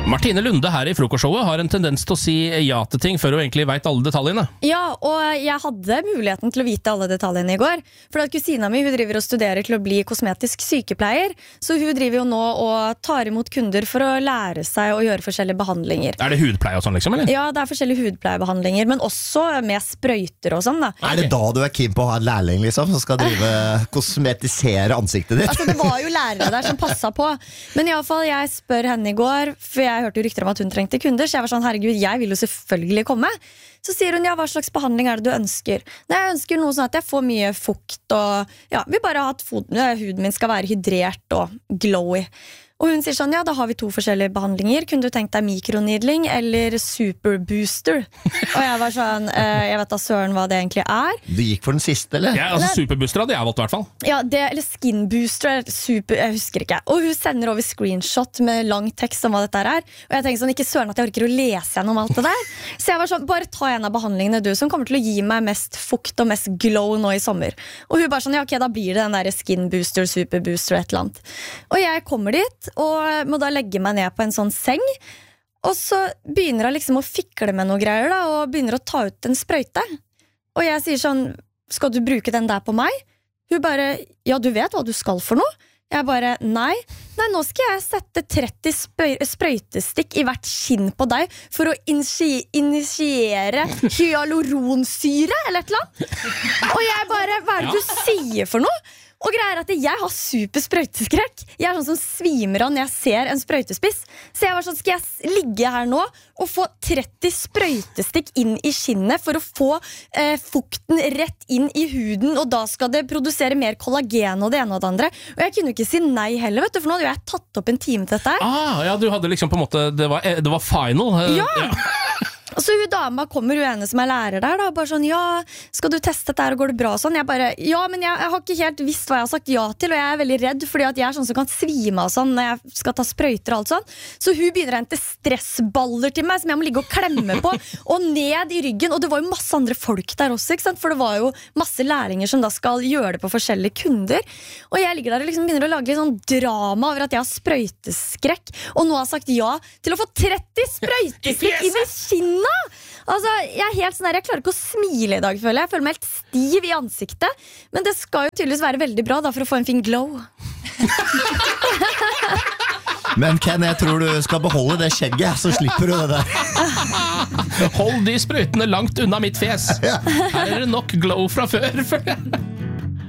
Martine Lunde her i frokostshowet har en tendens til å si ja til ting før hun egentlig vet alle detaljene. Ja, og jeg hadde muligheten til å vite alle detaljene i går. For at kusina mi, hun driver og studerer til å bli kosmetisk sykepleier. Så hun driver jo nå og tar imot kunder for å lære seg å gjøre forskjellige behandlinger. Er det hudpleie og sånn liksom, eller? Ja, det er forskjellige hudpleiebehandlinger, men også med sprøyter og sånn da. Er det da du er keen på å ha en lærling liksom, som skal drive kosmetisere ansiktet ditt? Altså, det var jo lærere der som passet på. Men i alle fall, jeg spør henne i går, for jeg hørte jo rykter om at hun trengte kunder, så jeg var sånn, herregud, jeg vil jo selvfølgelig komme. Så sier hun, ja, hva slags behandling er det du ønsker? Nei, jeg ønsker noe sånn at jeg får mye fukt, og ja, vil bare ha at huden min skal være hydrert og glowy. Og hun sier sånn, ja, da har vi 2 forskjellige behandlinger. Kunne du tenkt deg mikroneedling eller superbooster? Og jeg var sånn, jeg vet da søren hva det egentlig er. Du gikk for den siste, eller? Ja, altså superbooster hadde jeg valgt i hvert fall. Ja, det, eller skinbooster, eller super, jeg husker ikke. Og hun sender over screenshot med lang tekst om hva dette er. Og jeg tenker sånn, ikke søren at jeg orker å lese gjennom alt det der. Så jeg var sånn, bare ta en av behandlingene du, som kommer til å gi meg mest fukt og mest glow nå i sommer. Og hun bare sånn, ja ok, da blir det den der skinbooster, superbooster, et eller annet. Og jeg kommer dit, og må da legge meg ned på en sånn seng. Og så begynner jeg liksom å fikle med noe greier da, og begynner å ta ut en sprøyte. Og jeg sier sånn, skal du bruke den der på meg? Hun bare, ja, du vet hva du skal for noe? Jeg bare, nei, nå skal jeg sette 30 sprøytestikk i hvert skinn på deg for å initiere hyaluronsyre, eller et eller annet. Og jeg bare, hva er det du sier for noe? Og greier at jeg har super sprøyteskrekk. Jeg er sånn som svimer av når jeg ser en sprøytespiss. Så jeg var sånn, skal jeg ligge her nå og få 30 sprøytestikk inn i skinnet for å få fukten rett inn i huden, og da skal det produsere mer kollagen og det ene og det andre. Og jeg kunne ikke si nei heller, vet du, for nå hadde jeg tatt opp en time til dette her. Ja, du hadde liksom på en måte, det var final. Ja! Og så hun dama kommer, hun ene som er lærer der da, bare sånn, ja, skal du teste dette her, og går det bra og sånn? Jeg bare, ja, men jeg har ikke helt visst hva jeg har sagt ja til, og jeg er veldig redd, fordi at jeg er sånn som kan svime av sånn, når jeg skal ta sprøyter og alt sånn. Så hun begynner å hente stressballer til meg, som jeg må ligge og klemme på, og ned i ryggen, og det var jo masse andre folk der også, ikke sant? For det var jo masse læringer som da skal gjøre det på forskjellige kunder, og jeg ligger der og liksom begynner å lage litt sånn drama over at jeg har sprøyteskrekk, og nå har sagt ja til å få 30 sprøyteskrekk i kinnet. Altså, jeg er helt sånn der, jeg klarer ikke å smile i dag, føler jeg meg helt stiv i ansiktet, men det skal jo tydeligvis være veldig bra da, for å få en fin glow. Men Ken, jeg tror du skal beholde det skjegget, så slipper du det der. Hold de sprøytene langt unna mitt fjes. Her er det nok glow fra før.